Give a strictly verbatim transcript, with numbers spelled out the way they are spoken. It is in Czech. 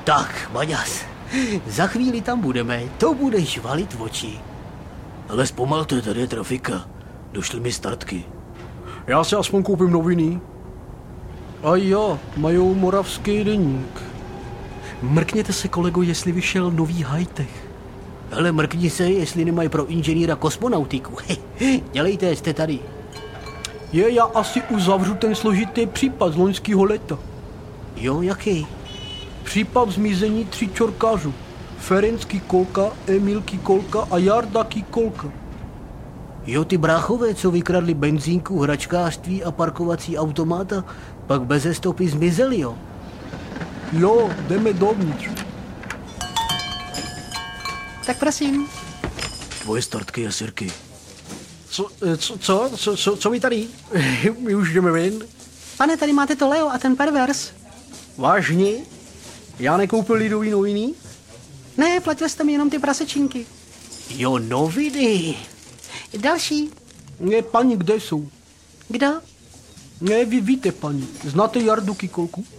Tak, Maďas, za chvíli tam budeme, to budeš valit v oči. Ale zpomalte, tady je trafika. Došly mi startky. Já si aspoň koupím noviny. A jo, majou moravský deník. Mrkněte se, kolego, jestli vyšel nový high-tech. Hele, mrkni se, jestli nemají pro inženýra kosmonautiku. Dělejte, jste tady. Je, já asi uzavřu ten složitý případ z loňského léta. Jo, jaký? Případ zmizení tří čorkářů. Ferencký Kolka, Emil Kikolka a Jarda Kikolka. Jo, ty bráchové, co vykradli benzínku, hračkářství a parkovací automata, pak beze stopy zmizeli, jo? Jo, jdeme dovnitř. Tak prosím. Tvoje startky a sirky. Co, co, co, co, co, co mi tady? My už jdeme ven. Pane, tady máte to Leo a ten pervers. Vážně? Já nekoupil lidový noviny? Ne, platil jste mi jenom ty prasečínky. Jo, noviny. Další. Ne, paní, kde jsou? Kdo? Ne, vy víte, paní. Znáte Jardu Kikolku?